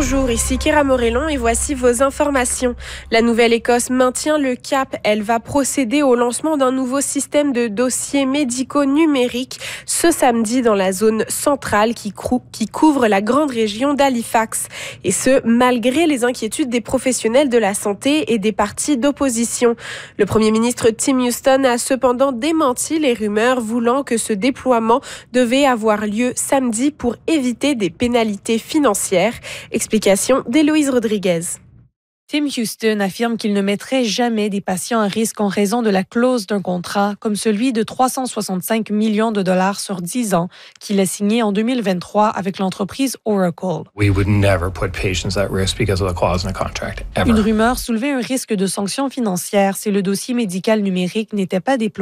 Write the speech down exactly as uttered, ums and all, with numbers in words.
Bonjour, ici Kira Morellon et voici vos informations. La Nouvelle-Écosse maintient le cap. Elle va procéder au lancement d'un nouveau système de dossiers médicaux numériques ce samedi dans la zone centrale qui, crou- qui couvre la grande région d'Halifax. Et ce, malgré les inquiétudes des professionnels de la santé et des partis d'opposition. Le Premier ministre Tim Houston a cependant démenti les rumeurs voulant que ce déploiement devait avoir lieu samedi pour éviter des pénalités financières. Explication d'Héloïse Rodriguez. Tim Houston affirme qu'il ne mettrait jamais des patients à risque en raison de la clause d'un contrat comme celui de trois cent soixante-cinq millions de dollars sur dix ans qu'il a signé en deux mille vingt-trois avec l'entreprise Oracle. We would never put patients at risk because of the clause in the contract, ever. Une rumeur soulevait un risque de sanctions financières si le dossier médical numérique n'était pas déployé